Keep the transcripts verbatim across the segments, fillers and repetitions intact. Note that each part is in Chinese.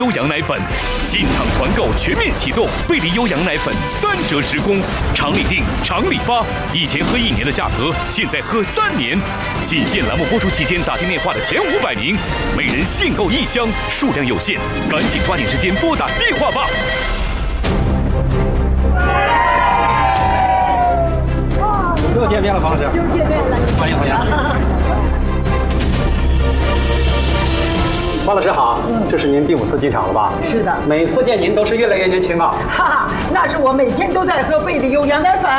优羊奶粉进场团购全面启动，贝利优羊奶粉三折时供，常理定，常理发。以前喝一年的价格，现在喝三年。仅限栏目播出期间打进电话的前五百名，每人限购一箱，数量有限，赶紧抓紧时间拨打电话吧。 又见面了，方老师。 又见面了， 欢迎欢迎。方老师好，嗯，这是您第五次进场了吧？ 是的， 每次见您都是越来越年轻啊。 哈哈，那是我每天都在喝贝利优羊奶粉。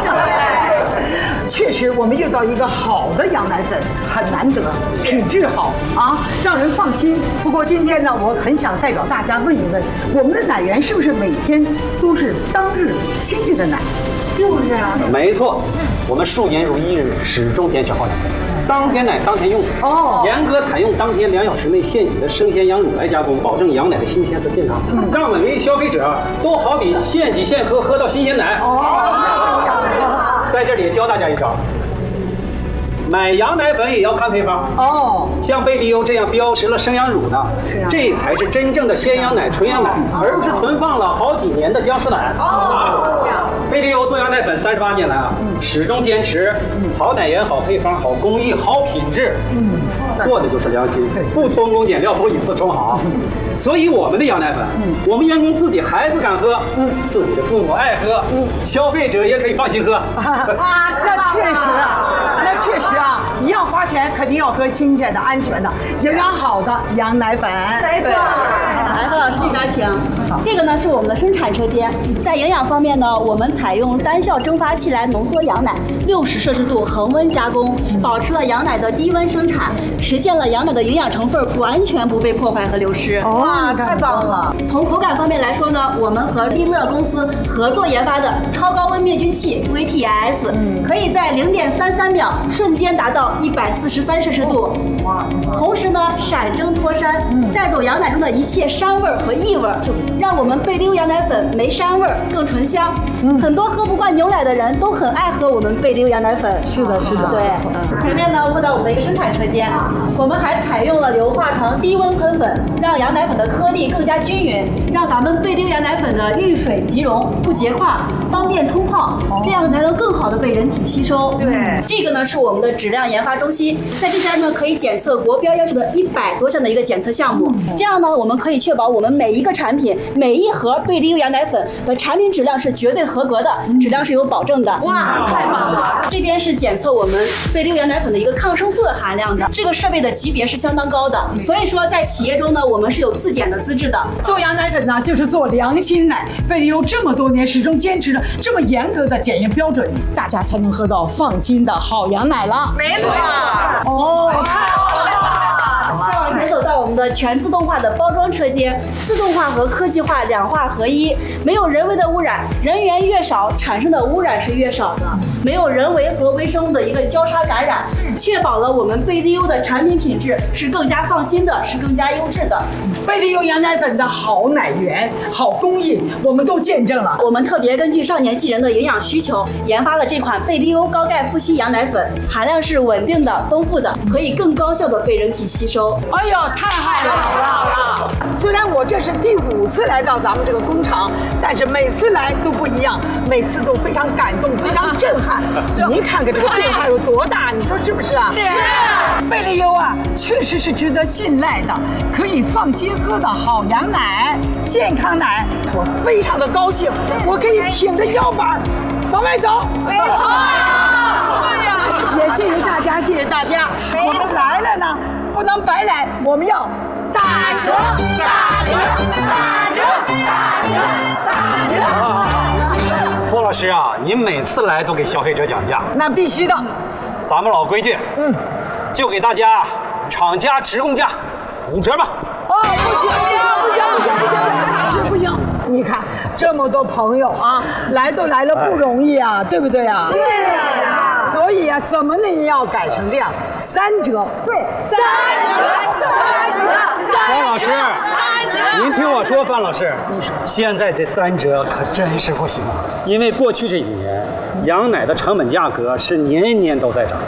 确实，我们遇到一个好的羊奶粉很难得，品质好啊，让人放心。不过今天呢，我很想代表大家问一问，我们的奶源是不是每天都是当日新制的奶？就是啊， 没错，我们数年如一日，始终坚持好奶。当天奶当天用哦，严格采用当天两小时内现挤的生鲜羊乳来加工，保证羊奶的新鲜和健康，嗯、让每位消费者都好比现挤现喝，喝到新鲜奶。哦，在这里教大家一招，买羊奶粉也要看配方哦。像贝利优这样标识了生羊乳的，啊、这才是真正的鲜羊奶、纯羊奶，而不是存放了好几年的僵尸奶。哦。贝利优做羊奶粉三十八年来啊，嗯、始终坚持好奶源、好配方、好工艺、好品质，嗯，做的就是良心，不偷工减料，不以次充好。嗯、所以我们的羊奶粉，嗯、我们员工自己孩子敢喝，嗯，自己的父母爱喝，嗯，消费者也可以放心喝。 啊，那确实啊，那确实啊，一样花钱，肯定要喝新鲜的、安全的、营养好的羊奶粉。 没错。来，何老师这边请。这个呢是我们的生产车间，在营养方面呢，我们采用单效蒸发器来浓缩羊奶，六十摄氏度恒温加工，保持了羊奶的低温生产，实现了羊奶的营养成分完全不被破坏和流失。 哇，太棒了！ 从口感方面来说呢，我们和利乐公司合作研发的超高温灭菌器 V T S，嗯、可以在零点三三秒瞬间达到一百四十三摄氏度。哇！同时呢，闪蒸脱膻，带走羊奶中的一切膻味和异味，让我们贝利优羊奶粉没膻味更醇香。嗯、很多喝不惯牛奶的人都很爱喝我们贝利优羊奶粉。 是的，是的。 对，嗯、前面呢，过到我们的一个生产车间，我们还采用了硫化床低温喷粉，让羊奶粉的颗粒更加均匀，让咱们贝利优羊奶粉的遇水即溶，不结块，方便冲泡，哦、这样才能更好的被人体吸收。 对， 这个呢是我们的质量研发中心，在这边呢可以检测国标要求的一百多项的一个检测项目，嗯、这样呢我们可以确保我们每一个产品、每一盒贝利优羊奶粉的产品质量是绝对合格的，嗯、质量是有保证的。 哇，太棒了！ 这边是检测我们贝利优羊奶粉的一个抗生素的含量的，这个设备的级别是相当高的，所以说在企业中呢，我们是有自检的资质的。 做羊奶粉呢，就是做良心奶。贝利优这么多年始终坚持着这么严格的检验标准，大家才能喝到放心的好羊奶了。 没错。 哦，太好了！ 再往前走到我们的全自动化的包装车间，自动化和科技化两化合一，没有人为的污染，人员越少，产生的污染是越少的，没有人为和微生物的一个交叉感染，确保了我们贝利优的产品品质是更加放心的，是更加优质的。 贝利优羊奶粉的好奶源、好工艺，我们都见证了。 我们特别根据少年纪人的营养需求，研发了这款贝利优高钙富硒羊奶粉，含量是稳定的、丰富的，可以更高效的被人体吸收。 哎呦，太好了，好了好了！虽然我这是第五次来到咱们这个工厂，但是每次来都不一样，每次都非常感动，非常震撼。您看看这个震撼有多大，你说是不是啊？是。贝利优啊，确实是值得信赖的，可以放心喝的好羊奶、健康奶。我非常的高兴，我可以挺着腰板往外走。 没错。对呀。 也谢谢大家，谢谢大家。我们来了呢，不能白来，我们要打折，打折，打折，打折，打折。 郭老师啊，您每次来都给消费者讲价， 那必须的。 咱们老规矩，嗯，就给大家厂家直供价五折吧。 哦，不行，不行，不行，不行，不行，不行！你看这么多朋友啊，来都来了不容易啊，对不对啊？是啊。所以啊，怎么呢也要改成这样，三折。对，三折，三折。 方老师，您听我说，范老师，你说现在这三折可真是不行，因为过去这几年，羊奶的成本价格是年年都在涨。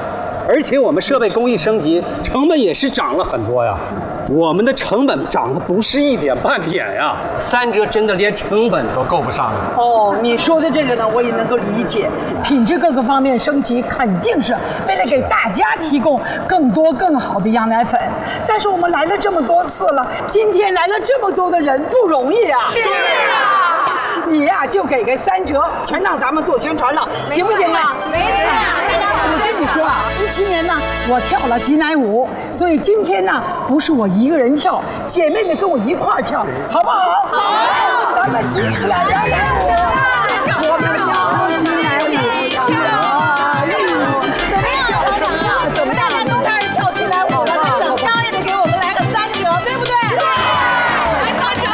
而且我们设备工艺升级，成本也是涨了很多呀。我们的成本涨的不是一点半点呀，三折真的连成本都够不上了。 哦，你说的这个呢，我也能够理解，品质各个方面升级，肯定是为了给大家提供更多更好的羊奶粉。但是我们来了这么多次了，今天来了这么多的人，不容易啊。 是啊， 你呀、啊、就给个三折，全当咱们做宣传了，行不行啊？ 没事。 我跟你说啊，一七年呢，我跳了挤奶舞，所以今天呢，不是我一个人跳，姐妹们跟我一块儿跳，好不好？好，咱们挤起来摇奶舞，我们跳挤奶舞，跳怎么样，团长啊？我们大家都开始跳挤奶舞了，那怎么着也得给我们来个三折，对不对？对，来三折，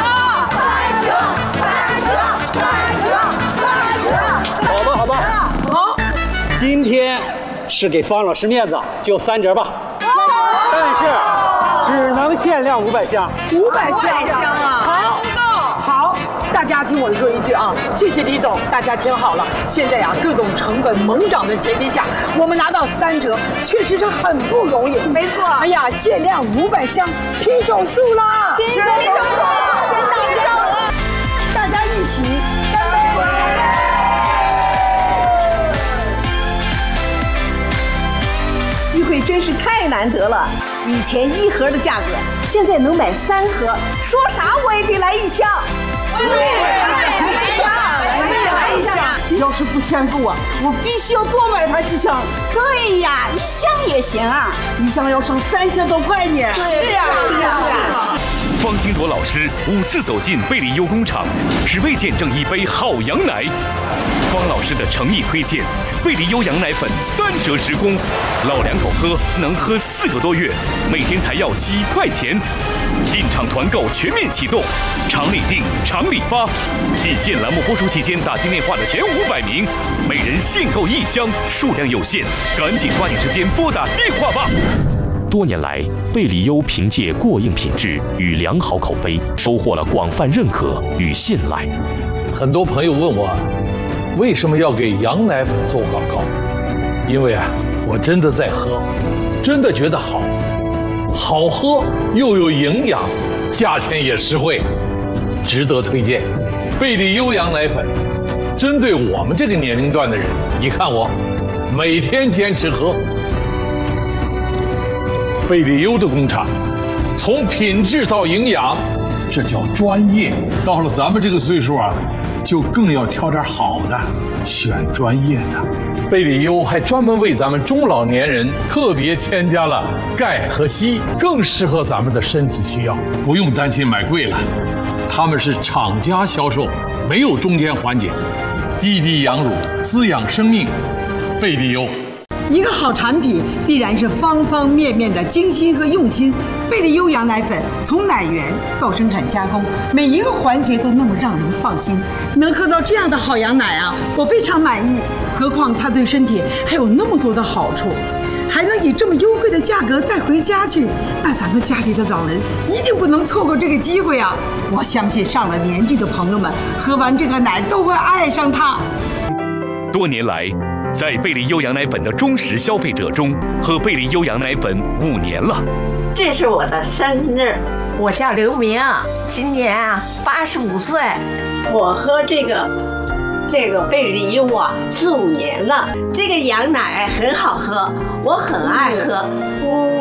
好吧，好吧， 好， 今天是给方老师面子，就三折吧。但是只能限量五百箱。 五百箱啊！好，好，大家听我说一句啊，谢谢李总，大家听好了，现在啊各种成本猛涨的前提下，我们拿到三折，确实是很不容易。 没错。 哎呀，限量五百箱，拼手速啦！ 拼手速了，拼手速了， 大家一起干杯！ 机会真是太难得了，以前一盒的价格，现在能买三盒，说啥我也得来一箱。 对，来一箱， 我也来一箱。 要是不嫌够啊，我必须要多买它几箱。 对呀，一箱也行啊， 一箱要省三千多块呢。 是啊，是啊，是啊。 方金铎老师五次走进贝利优工厂，只为见证一杯好羊奶。方老师的诚意推荐，贝利优羊奶粉三折时供，老两口喝能喝四个多月，每天才要几块钱。进场团购全面启动，厂里订，厂里发。仅限栏目播出期间打进电话的前五百名，每人限购一箱，数量有限，赶紧抓紧时间拨打电话吧。 多年来，贝利优凭借过硬品质与良好口碑，收获了广泛认可与信赖。 很多朋友问我，为什么要给羊奶粉做广告？因为啊，我真的在喝，真的觉得好，好喝又有营养，价钱也实惠，值得推荐。贝利优羊奶粉，针对我们这个年龄段的人，你看我每天坚持喝。贝利优的工厂，从品质到营养，这叫专业。到了咱们这个岁数啊，就更要挑点好的，选专业的。贝利优还专门为咱们中老年人特别添加了钙和硒，更适合咱们的身体需要，不用担心买贵了。他们是厂家销售，没有中间环节，滴滴羊乳，滋养生命。贝利优。 一个好产品必然是方方面面的精心和用心。贝利优羊奶粉从奶源到生产加工，每一个环节都那么让人放心。能喝到这样的好羊奶啊，我非常满意。何况它对身体还有那么多的好处，还能以这么优惠的价格带回家去，那咱们家里的老人一定不能错过这个机会啊！我相信上了年纪的朋友们喝完这个奶都会爱上它。 多年来，在贝利优羊奶粉的忠实消费者中，喝贝利优羊奶粉五年了。 这是我的生日，我叫刘明，今年啊八十五岁。我喝这个这个贝利优啊四五年了，这个羊奶很好喝，我很爱喝。